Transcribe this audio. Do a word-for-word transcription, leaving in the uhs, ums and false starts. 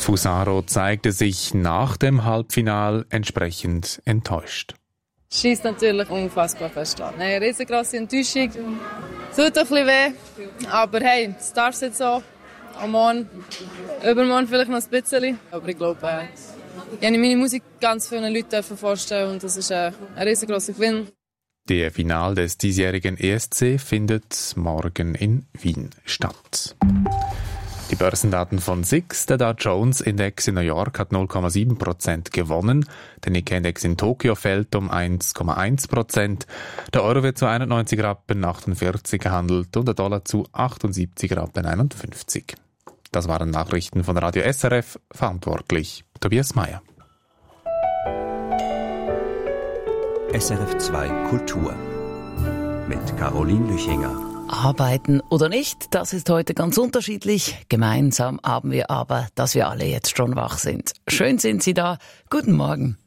Fusaro zeigte sich nach dem Halbfinal entsprechend enttäuscht. Schießt natürlich unfassbar fest an. Eine riesengroße Enttäuschung. Tut ein bisschen weh, aber hey, es darf jetzt so. Am Morgen, übermorgen vielleicht noch ein bisschen. Aber ich glaube, äh, ich habe meine Musik ganz vielen Leuten vorstellen und das ist äh, ein riesengroßer Gewinn. Der Final des diesjährigen E S C findet morgen in Wien statt. Die Börsendaten von S I X, der Dow Jones Index in New York hat null Komma sieben Prozent gewonnen, der Nikkei-Index in Tokio fällt um eins Komma eins Prozent, der Euro wird zu einundneunzig Rappen achtundvierzig gehandelt und der Dollar zu achtundsiebzig Rappen einundfünfzig. Das waren Nachrichten von Radio S R F, verantwortlich Tobias Meyer. S R F zwei Kultur mit Caroline Lüchinger. Arbeiten oder nicht, das ist heute ganz unterschiedlich. Gemeinsam haben wir aber, dass wir alle jetzt schon wach sind. Schön sind Sie da. Guten Morgen.